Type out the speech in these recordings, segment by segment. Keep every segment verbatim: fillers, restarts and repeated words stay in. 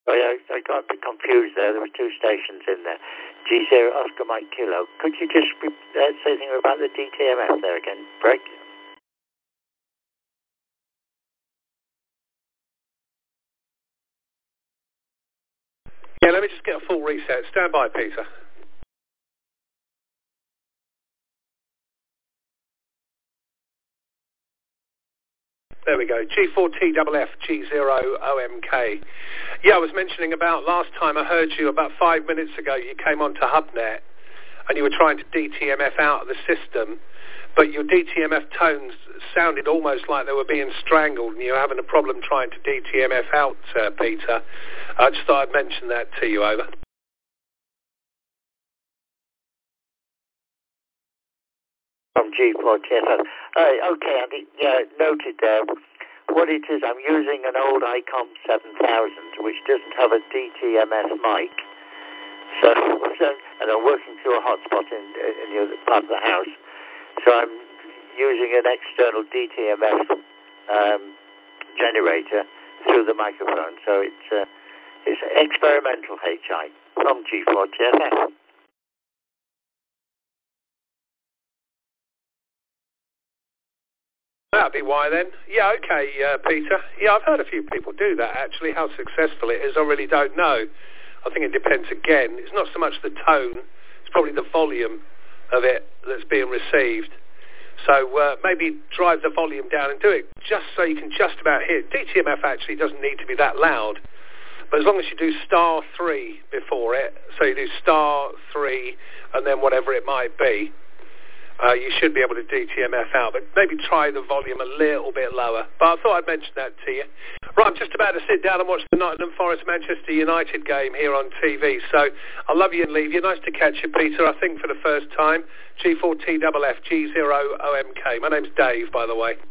Oh, yeah, I got a bit confused there. There were two stations in there. G zero Oscar Mike Kilo. Could you just uh, say something about the D T M F there again, Greg? Yeah, let me just get a full reset. Stand by, Peter. There we go. G four T F F G zero O M K. Yeah, I was mentioning about last time I heard you about five minutes ago. You came onto HubNet and you were trying to D T M F out of the system, but your D T M F tones sounded almost like they were being strangled and you were having a problem trying to D T M F out, uh, Peter. I just thought I'd mention that to you, over. From G four T F F. Uh, okay, Andy, yeah, noted there. What it is, I'm using an old ICOM seven thousand, which doesn't have a D T M F mic. So, so and I'm working through a hotspot in, in the other part of the house. So I'm using an external D T M F um, generator through the microphone. So it's uh, it's experimental H I from G four T F F. That'd be why then. Yeah, okay, uh, Peter. Yeah, I've heard a few people do that, actually. How successful it is, I really don't know. I think it depends again. It's not so much the tone, it's probably the volume of it that's being received. So uh, maybe drive the volume down and do it just so you can just about hear it. D T M F actually doesn't need to be that loud, but as long as you do star three before it, so you do star three and then whatever it might be, Uh, you should be able to D T M F out, but maybe try the volume a little bit lower. But I thought I'd mention that to you. Right, I'm just about to sit down and watch the Nottingham Forest Manchester United game here on T V. So I'll love you and leave you. Nice to catch you, Peter, I think for the first time. G four T F F G zero O M K. My name's Dave, by the way.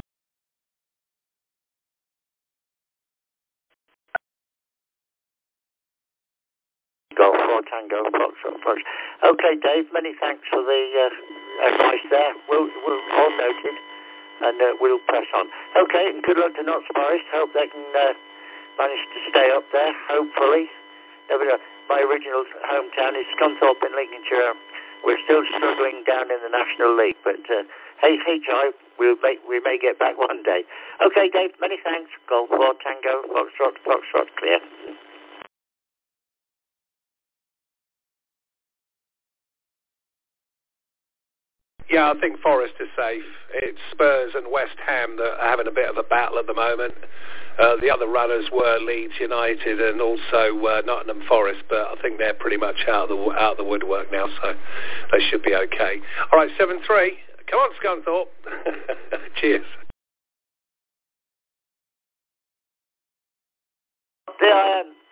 Go for Tango, Fox, Fox. Okay, Dave, many thanks for the uh, advice there. We'll, we'll all noted, and uh, we'll press on. Okay, and good luck to Notts Forest. Hope they can uh, manage to stay up there, hopefully. Never know. My original hometown is Scunthorpe in Lincolnshire. We're still struggling down in the National League, but uh, hey, H I, we'll make, we may get back one day. Okay, Dave, many thanks. Golf four Tango, Foxtrot, Foxtrot, clear. Yeah, I think Forest is safe. It's Spurs and West Ham that are having a bit of a battle at the moment. Uh, the other runners were Leeds United and also uh, Nottingham Forest, but I think they're pretty much out of the out of the woodwork now, so they should be okay. All right, seven three. Come on, Scunthorpe. Cheers. There I am.